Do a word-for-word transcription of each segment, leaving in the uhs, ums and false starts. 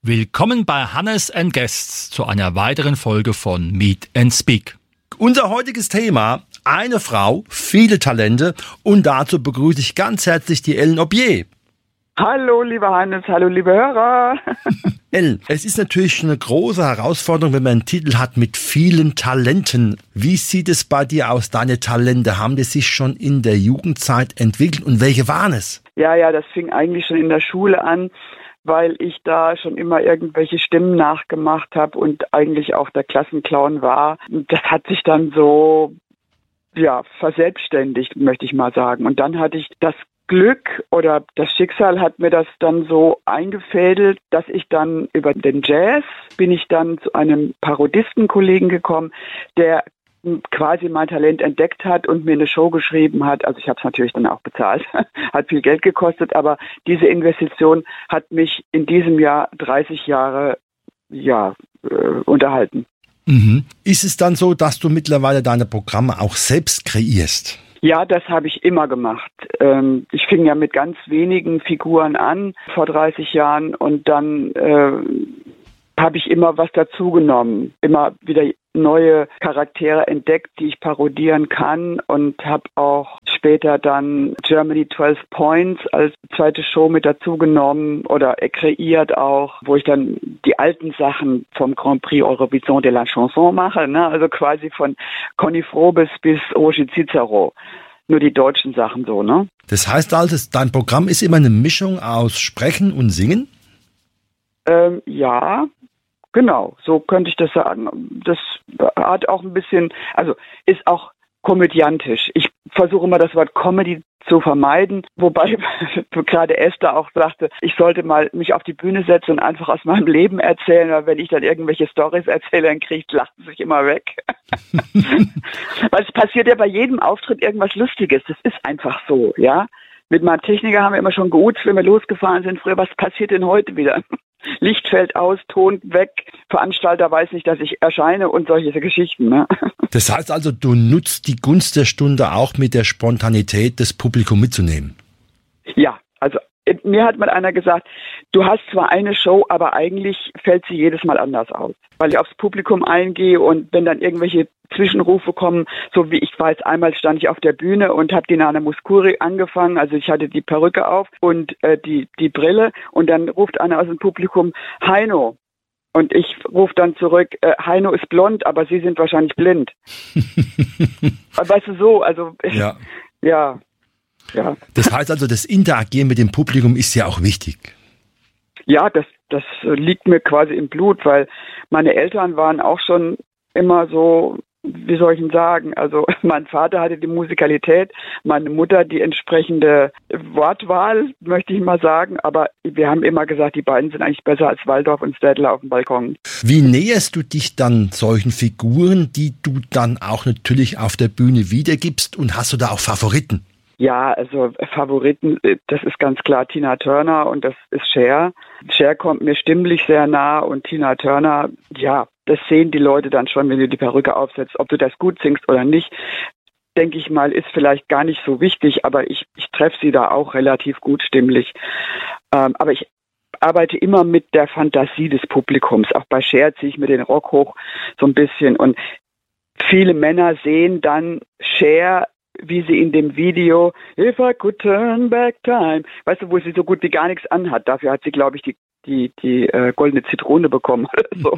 Willkommen bei Hannes and Guests zu einer weiteren Folge von Meet and Speak. Unser heutiges Thema, eine Frau, viele Talente, und dazu begrüße ich ganz herzlich die Ellen Aubier. Hallo, lieber Hannes, hallo, liebe Hörer. Ellen, es ist natürlich eine große Herausforderung, wenn man einen Titel hat mit vielen Talenten. Wie sieht es bei dir aus, deine Talente? Haben die sich schon in der Jugendzeit entwickelt und welche waren es? Ja, ja, das fing eigentlich schon in der Schule an, weil ich da schon immer irgendwelche Stimmen nachgemacht habe und eigentlich auch der Klassenclown war. Das hat sich dann so, ja, verselbstständigt, möchte ich mal sagen. Und dann hatte ich das Glück oder das Schicksal hat mir das dann so eingefädelt, dass ich dann über den Jazz bin ich dann zu einem Parodistenkollegen gekommen, der quasi mein Talent entdeckt hat und mir eine Show geschrieben hat. Also ich habe es natürlich dann auch bezahlt, hat viel Geld gekostet, aber diese Investition hat mich in diesem Jahr dreißig Jahre ja, äh, unterhalten. Mhm. Ist es dann so, dass du mittlerweile deine Programme auch selbst kreierst? Ja, das habe ich immer gemacht. Ähm, ich fing ja mit ganz wenigen Figuren an vor dreißig Jahren und dann äh, habe ich immer was dazugenommen, immer wieder neue Charaktere entdeckt, die ich parodieren kann und habe auch später dann Germany zwölf Points als zweite Show mit dazugenommen oder kreiert auch, wo ich dann die alten Sachen vom Grand Prix Eurovision de la Chanson mache, ne? Also quasi von Conny Frobes bis Roger Cicero. Nur die deutschen Sachen so, ne? Das heißt also, dein Programm ist immer eine Mischung aus Sprechen und Singen? Ähm, ja, genau, so könnte ich das sagen. Das hat auch ein bisschen, also ist auch komödiantisch. Ich versuche immer das Wort Comedy zu vermeiden, wobei gerade Esther auch sagte, ich sollte mal mich auf die Bühne setzen und einfach aus meinem Leben erzählen, weil wenn ich dann irgendwelche Storys erzähle, dann kriegt lacht sie sich immer weg. Weil es passiert ja bei jedem Auftritt irgendwas Lustiges. Das ist einfach so, ja. Mit meinem Techniker haben wir immer schon geutzt, wenn wir losgefahren sind früher. Was passiert denn heute wieder? Licht fällt aus, Ton weg, Veranstalter weiß nicht, dass ich erscheine und solche Geschichten. Ne? Das heißt also, du nutzt die Gunst der Stunde auch mit der Spontanität des Publikums mitzunehmen? Ja, also mir hat mal einer gesagt, du hast zwar eine Show, aber eigentlich fällt sie jedes Mal anders aus. Weil ich aufs Publikum eingehe und wenn dann irgendwelche Zwischenrufe kommen, so wie ich weiß, einmal stand ich auf der Bühne und habe die Nana Mouskouri angefangen, also ich hatte die Perücke auf und äh, die, die Brille und dann ruft einer aus dem Publikum, Heino. Und ich rufe dann zurück, äh, Heino ist blond, aber Sie sind wahrscheinlich blind. Weißt du, so, also ja. ja. Ja. Das heißt also, das Interagieren mit dem Publikum ist ja auch wichtig. Ja, das, das liegt mir quasi im Blut, weil meine Eltern waren auch schon immer so, wie soll ich denn sagen, also mein Vater hatte die Musikalität, meine Mutter die entsprechende Wortwahl, möchte ich mal sagen, aber wir haben immer gesagt, die beiden sind eigentlich besser als Waldorf und Städtler auf dem Balkon. Wie näherst du dich dann solchen Figuren, die du dann auch natürlich auf der Bühne wiedergibst, und hast du da auch Favoriten? Ja, also Favoriten, das ist ganz klar Tina Turner und das ist Cher. Cher kommt mir stimmlich sehr nah und Tina Turner, ja, das sehen die Leute dann schon, wenn du die Perücke aufsetzt. Ob du das gut singst oder nicht, denke ich mal, ist vielleicht gar nicht so wichtig, aber ich, ich treffe sie da auch relativ gut stimmlich. Ähm, aber ich arbeite immer mit der Fantasie des Publikums. Auch bei Cher ziehe ich mir den Rock hoch so ein bisschen und viele Männer sehen dann Cher, wie sie in dem Video If I could turn back time, weißt du, wo sie so gut wie gar nichts anhat. Dafür hat sie, glaube ich, die die die äh, goldene Zitrone bekommen oder so.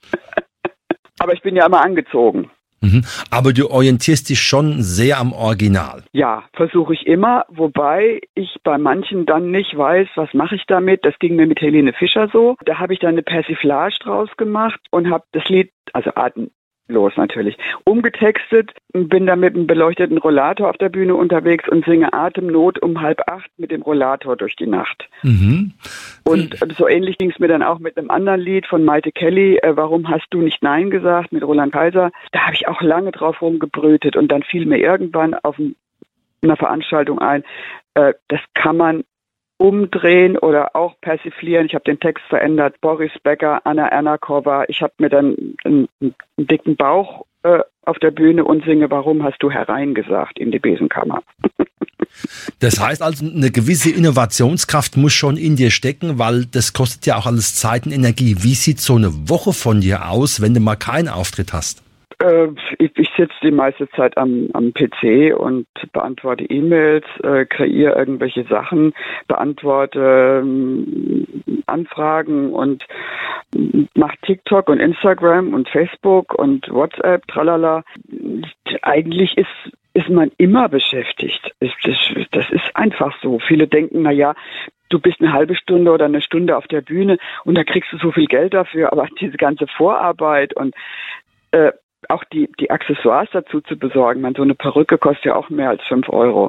Aber ich bin ja immer angezogen. Mhm. Aber du orientierst dich schon sehr am Original. Ja, versuche ich immer, wobei ich bei manchen dann nicht weiß, was mache ich damit. Das ging mir mit Helene Fischer so. Da habe ich dann eine Persiflage draus gemacht und habe das Lied, also Atem los natürlich, umgetextet, bin da mit einem beleuchteten Rollator auf der Bühne unterwegs und singe Atemnot um halb acht mit dem Rollator durch die Nacht. Mhm. Und so ähnlich ging es mir dann auch mit einem anderen Lied von Maite Kelly, äh, Warum hast du nicht Nein gesagt, mit Roland Kaiser. Da habe ich auch lange drauf rumgebrütet und dann fiel mir irgendwann auf einer Veranstaltung ein, äh, das kann man umdrehen oder auch persiflieren. Ich habe den Text verändert. Boris Becker, Anna Ernakova. Ich habe mir dann einen, einen dicken Bauch äh, auf der Bühne und singe Warum hast du hereingesagt in die Besenkammer. Das heißt also, eine gewisse Innovationskraft muss schon in dir stecken, weil das kostet ja auch alles Zeit und Energie. Wie sieht so eine Woche von dir aus, wenn du mal keinen Auftritt hast? Äh, ich ich sitze die meiste Zeit am, am P C und beantworte E-Mails, äh, kreiere irgendwelche Sachen, beantworte ähm, Anfragen und mache TikTok und Instagram und Facebook und WhatsApp, tralala. Eigentlich ist ist man immer beschäftigt. Das, das ist einfach so. Viele denken, na ja, du bist eine halbe Stunde oder eine Stunde auf der Bühne und da kriegst du so viel Geld dafür, aber diese ganze Vorarbeit und äh, auch die, die Accessoires dazu zu besorgen, man, so eine Perücke kostet ja auch mehr als fünf Euro.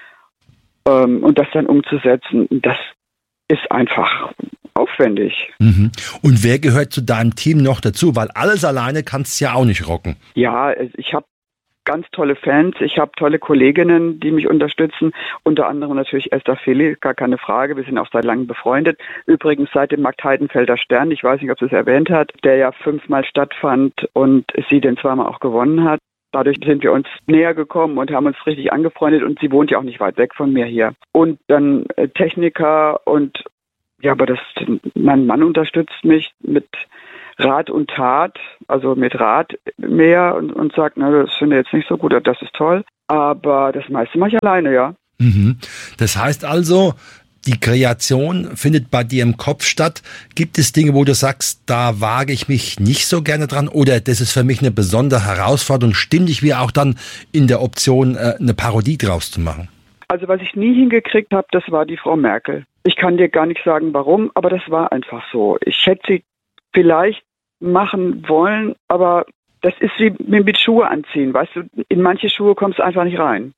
Ähm, und das dann umzusetzen, das ist einfach aufwendig. Mhm. Und wer gehört zu deinem Team noch dazu? Weil alles alleine kannst du ja auch nicht rocken. Ja, ich habe ganz tolle Fans, ich habe tolle Kolleginnen, die mich unterstützen, unter anderem natürlich Esther Fili, gar keine Frage, wir sind auch seit langem befreundet. Übrigens seit dem Markt-Heidenfelder Stern, ich weiß nicht, ob sie es erwähnt hat, der ja fünfmal stattfand und sie den zweimal auch gewonnen hat. Dadurch sind wir uns näher gekommen und haben uns richtig angefreundet und sie wohnt ja auch nicht weit weg von mir hier. Und dann äh, Techniker und ja, aber das, mein Mann unterstützt mich mit Rat und Tat, also mit Rat mehr und, und sagt, na, das finde ich jetzt nicht so gut, das ist toll. Aber das meiste mache ich alleine, ja. Mhm. Das heißt also, die Kreation findet bei dir im Kopf statt. Gibt es Dinge, wo du sagst, da wage ich mich nicht so gerne dran oder das ist für mich eine besondere Herausforderung? Stimmt ich wie auch dann in der Option, eine Parodie draus zu machen? Also was ich nie hingekriegt habe, das war die Frau Merkel. Ich kann dir gar nicht sagen, warum, aber das war einfach so. Ich hätte sie vielleicht machen wollen, aber das ist wie mit Schuhe anziehen, weißt du, in manche Schuhe kommst du einfach nicht rein.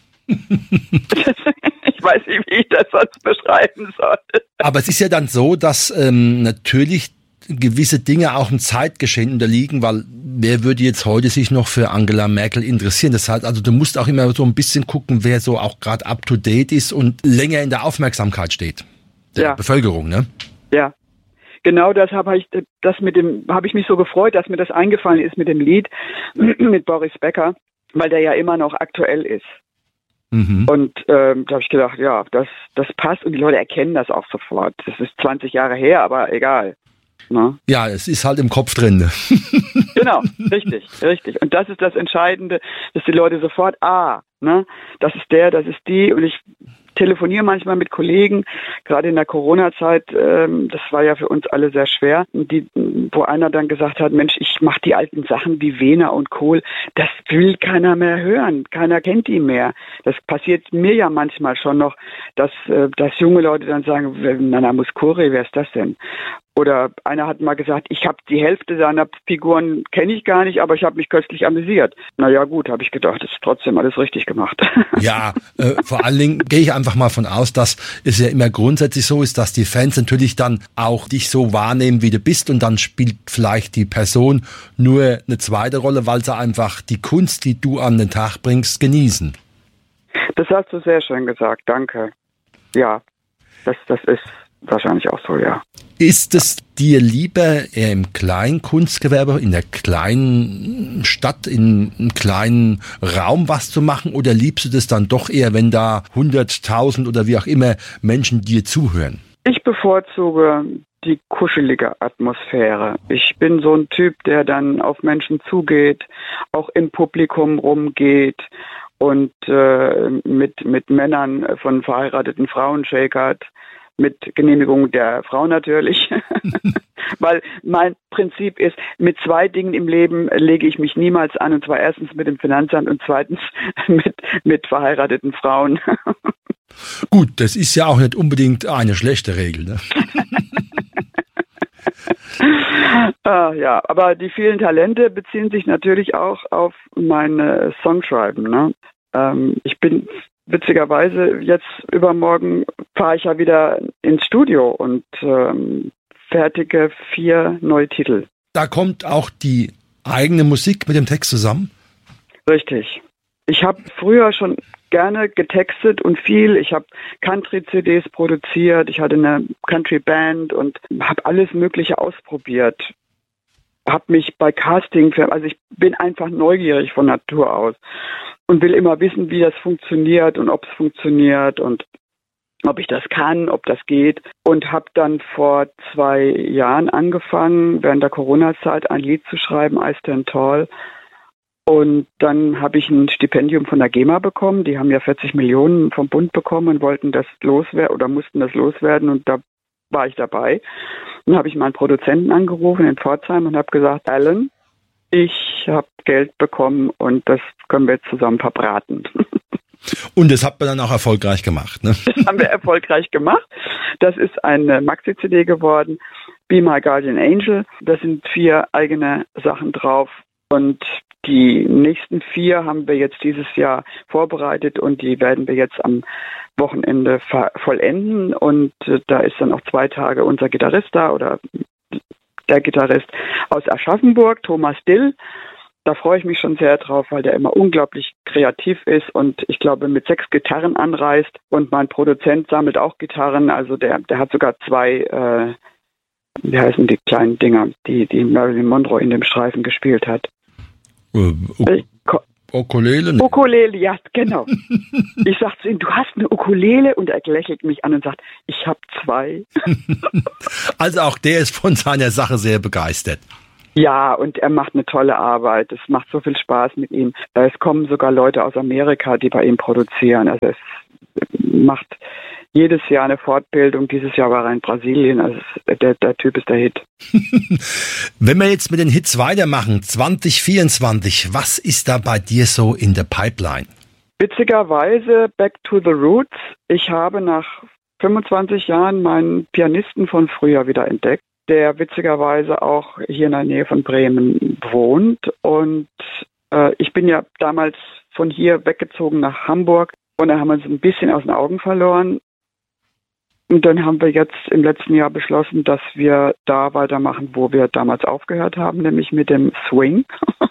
Ich weiß nicht, wie ich das sonst beschreiben soll. Aber es ist ja dann so, dass ähm, natürlich gewisse Dinge auch im Zeitgeschehen unterliegen, weil wer würde jetzt heute sich noch für Angela Merkel interessieren? Das heißt, also du musst auch immer so ein bisschen gucken, wer so auch gerade up to date ist und länger in der Aufmerksamkeit steht. Der ja. Bevölkerung, ne? Ja. Genau das habe ich, das mit dem, habe ich mich so gefreut, dass mir das eingefallen ist mit dem Lied mit Boris Becker, weil der ja immer noch aktuell ist. Mhm. Und ähm, da habe ich gedacht, ja, das, das passt und die Leute erkennen das auch sofort. Das ist zwanzig Jahre her, aber egal. Na? Ja, es ist halt im Kopf drin. Genau, richtig, richtig. Und das ist das Entscheidende, dass die Leute sofort, ah, ne, das ist der, das ist die und ich telefoniere manchmal mit Kollegen, gerade in der Corona-Zeit, ähm, das war ja für uns alle sehr schwer, die, wo einer dann gesagt hat, Mensch, ich mache die alten Sachen wie Wehner und Kohl, das will keiner mehr hören, keiner kennt die mehr. Das passiert mir ja manchmal schon noch, dass, äh, dass junge Leute dann sagen, Nana Mouskouri, wer ist das denn? Oder einer hat mal gesagt, ich habe die Hälfte seiner Figuren kenne ich gar nicht, aber ich habe mich köstlich amüsiert. Naja gut, habe ich gedacht, das ist trotzdem alles richtig gemacht. Ja, äh, vor allen Dingen gehe ich einfach mal von aus, dass es ja immer grundsätzlich so ist, dass die Fans natürlich dann auch dich so wahrnehmen, wie du bist und dann spielt vielleicht die Person nur eine zweite Rolle, weil sie einfach die Kunst, die du an den Tag bringst, genießen. Das hast du sehr schön gesagt, danke. Ja, das, das ist wahrscheinlich auch so, ja. Ist es dir lieber eher im kleinen Kunstgewerbe, in der kleinen Stadt, in einem kleinen Raum was zu machen oder liebst du das dann doch eher, wenn da hunderttausend oder wie auch immer Menschen dir zuhören? Ich bevorzuge die kuschelige Atmosphäre. Ich bin so ein Typ, der dann auf Menschen zugeht, auch im Publikum rumgeht und äh, mit, mit Männern von verheirateten Frauen shakert. Mit Genehmigung der Frau natürlich, weil mein Prinzip ist, mit zwei Dingen im Leben lege ich mich niemals an, und zwar erstens mit dem Finanzamt und zweitens mit, mit verheirateten Frauen. Gut, das ist ja auch nicht unbedingt eine schlechte Regel, ne? ah, ja, aber die vielen Talente beziehen sich natürlich auch auf meine Songschreiben, ne? Ähm, ich bin witzigerweise, jetzt übermorgen fahre ich ja wieder ins Studio und ähm, fertige vier neue Titel. Da kommt auch die eigene Musik mit dem Text zusammen? Richtig. Ich habe früher schon gerne getextet und viel. Ich habe Country-C Ds produziert, ich hatte eine Country-Band und habe alles Mögliche ausprobiert. habe mich bei Casting, also ich bin einfach neugierig von Natur aus und will immer wissen, wie das funktioniert und ob es funktioniert und ob ich das kann, ob das geht. Und habe dann vor zwei Jahren angefangen, während der Corona-Zeit ein Lied zu schreiben, I Stand Tall. Und dann habe ich ein Stipendium von der GEMA bekommen. Die haben ja vierzig Millionen vom Bund bekommen und wollten das loswerden oder mussten das loswerden. Und da war ich dabei. Dann habe ich meinen Produzenten angerufen in Pforzheim und habe gesagt, Alan, ich habe Geld bekommen und das können wir jetzt zusammen verbraten. Und das habt ihr dann auch erfolgreich gemacht, ne? Das haben wir erfolgreich gemacht. Das ist eine Maxi-C D geworden, Be My Guardian Angel. Da sind vier eigene Sachen drauf und die nächsten vier haben wir jetzt dieses Jahr vorbereitet und die werden wir jetzt am Wochenende vollenden. Und äh, da ist dann auch zwei Tage unser Gitarrist da oder der Gitarrist aus Aschaffenburg, Thomas Dill. Da freue ich mich schon sehr drauf, weil der immer unglaublich kreativ ist und ich glaube mit sechs Gitarren anreist und mein Produzent sammelt auch Gitarren, also der der hat sogar zwei, äh, wie heißen die kleinen Dinger, die die Marilyn Monroe in dem Streifen gespielt hat. Uh, uh, Ukulele? Ne? Ukulele, ja, genau. Ich sag zu ihm, du hast eine Ukulele und er lächelt mich an und sagt, ich habe zwei. Also auch der ist von seiner Sache sehr begeistert. Ja, und er macht eine tolle Arbeit. Es macht so viel Spaß mit ihm. Es kommen sogar Leute aus Amerika, die bei ihm produzieren. Also es macht jedes Jahr eine Fortbildung. Dieses Jahr war er in Brasilien. Also der, der Typ ist der Hit. Wenn wir jetzt mit den Hits weitermachen, zwanzig vierundzwanzig, was ist da bei dir so in der Pipeline? Witzigerweise Back to the Roots. Ich habe nach fünfundzwanzig Jahren meinen Pianisten von früher wieder entdeckt, der witzigerweise auch hier in der Nähe von Bremen wohnt. Und äh, ich bin ja damals von hier weggezogen nach Hamburg und da haben wir uns ein bisschen aus den Augen verloren. Und dann haben wir jetzt im letzten Jahr beschlossen, dass wir da weitermachen, wo wir damals aufgehört haben, nämlich mit dem Swing.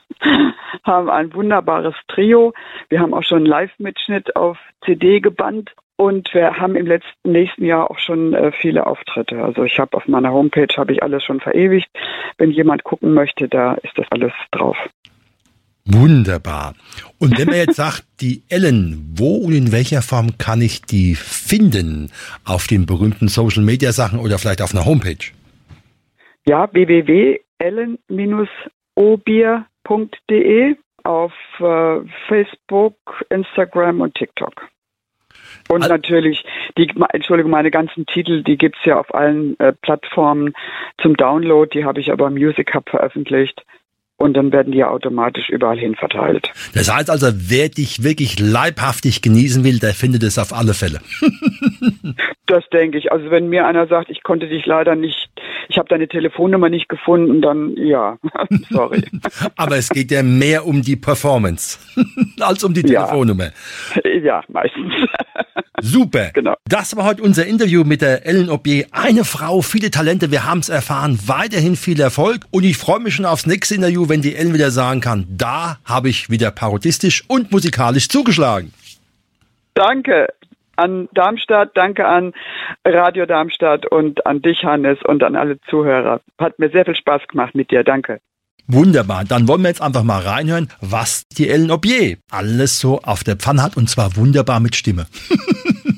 Haben ein wunderbares Trio. Wir haben auch schon einen Live-Mitschnitt auf C D gebannt. Und wir haben im letzten nächsten Jahr auch schon äh, viele Auftritte. Also ich habe auf meiner Homepage habe ich alles schon verewigt. Wenn jemand gucken möchte, da ist das alles drauf. Wunderbar. Und wenn man jetzt sagt, die Ellen, wo und in welcher Form kann ich die finden? Auf den berühmten Social Media Sachen oder vielleicht auf einer Homepage? Ja, w w w punkt ellen obier punkt de auf äh, Facebook, Instagram und TikTok. Und also, natürlich, die, Entschuldigung, meine ganzen Titel, die gibt's ja auf allen äh, Plattformen zum Download, die habe ich aber im Music Hub veröffentlicht und dann werden die ja automatisch überall hin verteilt. Das heißt also, wer dich wirklich leibhaftig genießen will, der findet es auf alle Fälle. Das denke ich. Also wenn mir einer sagt, ich konnte dich leider nicht, ich habe deine Telefonnummer nicht gefunden, dann ja, sorry. Aber es geht ja mehr um die Performance als um die Telefonnummer. Ja, ja meistens. Super. Genau. Das war heute unser Interview mit der Ellen Aubier. Eine Frau, viele Talente, wir haben es erfahren. Weiterhin viel Erfolg und ich freue mich schon aufs nächste Interview, wenn die Ellen wieder sagen kann, da habe ich wieder parodistisch und musikalisch zugeschlagen. Danke an Darmstadt, danke an Radio Darmstadt und an dich, Hannes, und an alle Zuhörer. Hat mir sehr viel Spaß gemacht mit dir, danke. Wunderbar, dann wollen wir jetzt einfach mal reinhören, was die Ellen Aubier alles so auf der Pfanne hat und zwar wunderbar mit Stimme.